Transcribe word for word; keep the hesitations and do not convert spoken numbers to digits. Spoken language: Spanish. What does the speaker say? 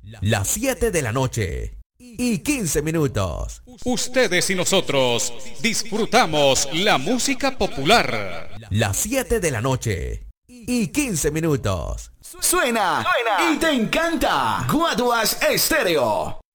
Las siete de la noche y quince minutos. Ustedes y nosotros disfrutamos la música popular. Las siete de la noche y quince minutos. Suena, Suena y te encanta. Guaduas Estéreo.